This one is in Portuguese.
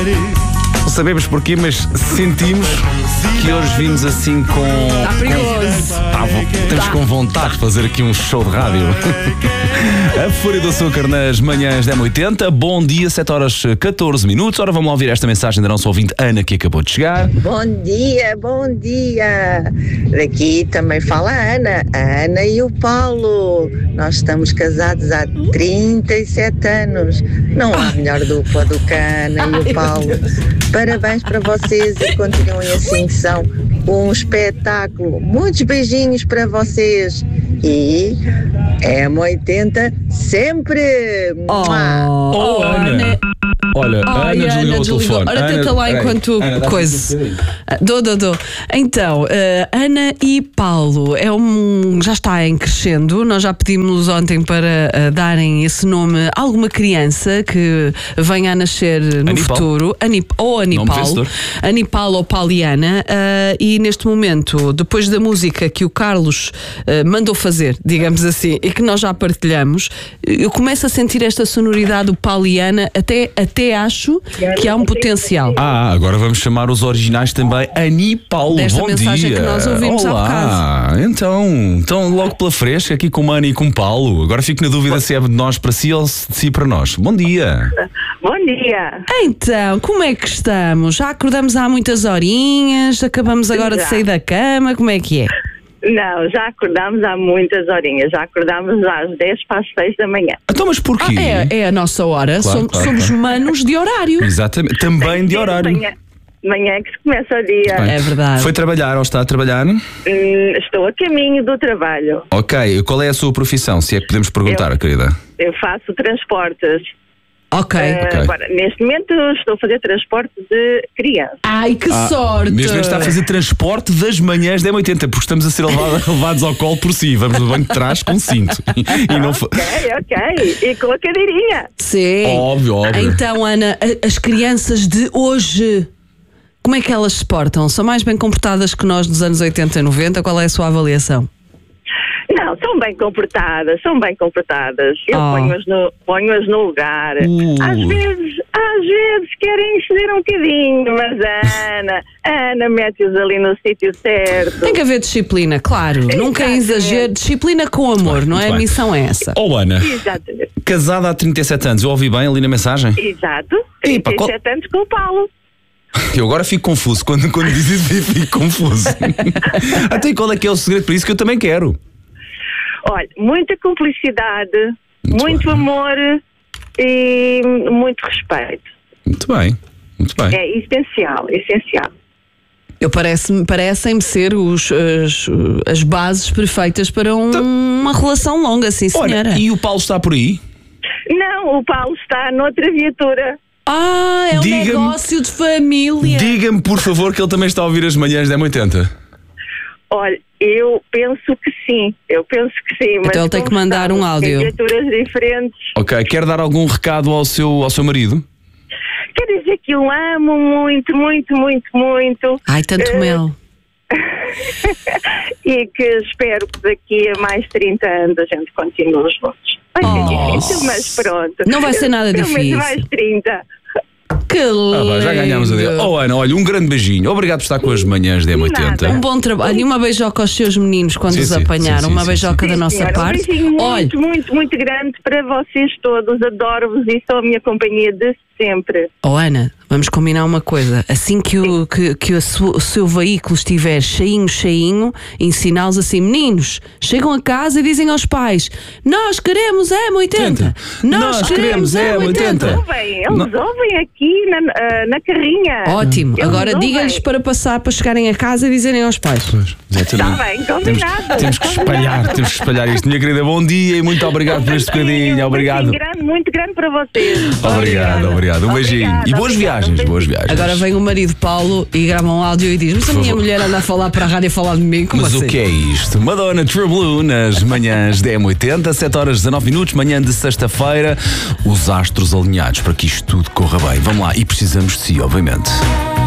Não sabemos porquê, mas sentimos que hoje vimos assim com... Está perigoso. Estamos com vontade de fazer aqui um show de rádio. A Fúria do Açúcar nas manhãs da M80. Bom dia, 7h14. Ora, vamos lá ouvir esta mensagem da nossa ouvinte Ana, que acabou de chegar. Bom dia, bom dia. Daqui também fala a Ana e o Paulo. Nós estamos casados há 37 anos. Não há melhor dupla do que a Ana e o Paulo. Parabéns para vocês e continuem assim, que são um espetáculo. Muitos beijinhos para vocês e M80 sempre. Ana. Olha, a Ana desligou o telefone. Ora, tenta lá enquanto coisa. Dou. Então, Ana e Paulo já está em crescendo. Nós já pedimos ontem para darem esse nome a alguma criança que venha a nascer no futuro. Anipaulo. Anipaulo ou Pauliana. E neste momento, depois da música que o Carlos mandou fazer, digamos assim, e que nós já partilhamos, eu começo a sentir esta sonoridade do Pauliana, até acho que há um potencial. Agora vamos chamar os originais também. Anipaulo, desta bom mensagem dia. Que nós ouvimos há bocado. Então logo pela fresca, aqui com o Ana e com o Paulo. Agora fico na dúvida se é de nós para si ou de si para nós. Bom dia. Bom dia. Então, como é que estamos? Já acordamos há muitas horinhas, acabamos agora de sair da cama, como é que é? Não, já acordámos há muitas horinhas, já acordámos às 10:06 da manhã. Então, mas porquê? É a nossa hora, somos humanos de horário. Exatamente, também de horário. De manhã que se começa o dia. É verdade. Foi trabalhar ou está a trabalhar? Estou a caminho do trabalho. Ok, qual é a sua profissão, se é que podemos perguntar, querida? Eu faço transportes. Ok. Agora, neste momento estou a fazer transporte de criança. Ai, que sorte! Neste momento está a fazer transporte das manhãs da M80, porque estamos a ser levados ao colo por si. Vamos no banco de trás com cinto. E não Ok. E com a cadeirinha. Sim. Óbvio. Então, Ana, as crianças de hoje, como é que elas se portam? São mais bem comportadas que nós dos anos 80 e 90? Qual é a sua avaliação? Não, são bem comportadas. Eu ponho-as no lugar. Às vezes querem exceder um bocadinho, mas a Ana mete-os ali no sítio certo. Tem que haver disciplina, claro. Exatamente. Nunca é exagero. Disciplina com amor, não é? A missão é essa. Ana, Exatamente. casada há 37 anos, eu ouvi bem ali na mensagem? Exato. 37 anos com o Paulo. Eu agora fico confuso. Quando diz isso, eu fico confuso. Até qual é que é o segredo para isso que eu também quero? Olha, muita cumplicidade, muito amor e muito respeito. Muito bem. É essencial. Parecem-me ser as bases perfeitas para uma relação longa, sim, senhora. Ora, e o Paulo está por aí? Não, o Paulo está noutra viatura. É um negócio de família. Diga-me, por favor, que ele também está a ouvir as manhãs da M80. Olha, eu penso que sim. Mas então ele tem que mandar um áudio. Em viaturas diferentes. Ok, quer dar algum recado ao seu marido? Quer dizer que eu amo muito, muito, muito, muito. Ai, tanto mel. E que espero que daqui a mais 30 anos a gente continue juntos. Vai ser difícil, mas pronto. Não vai ser nada difícil. Mais 30. Que lindo. Já ganhámos a dele. Ana, olha, um grande beijinho. Obrigado por estar com as manhãs da M80. Um bom trabalho e uma beijoca aos seus meninos quando os apanharam. Uma beijoca da nossa parte. Um beijinho muito, muito, muito grande para vocês todos. Adoro-vos e sou a minha companhia de sempre. Ana, vamos combinar uma coisa. Assim que o seu veículo estiver cheinho, ensiná-los assim: meninos, chegam a casa e dizem aos pais: nós queremos M80. Nós queremos M80. Eles ouvem aqui na carrinha. Ótimo. Agora diga-lhes para passar, para chegarem a casa e dizerem aos pais. Está bem, combinado. Temos que espalhar isto. Minha querida, bom dia e muito obrigado por este bocadinho. Obrigado. Muito grande para vocês. Obrigado. Um beijinho. E boas viagens. Agora vem o marido Paulo e grava um áudio e diz: mas a minha mulher anda a falar para a rádio e a falar de mim. Como mas assim? O que é isto? Madonna True Blue nas manhãs da M80, 7h19, manhã de sexta-feira. Os astros alinhados para que isto tudo corra bem. Vamos lá, e precisamos de si, obviamente.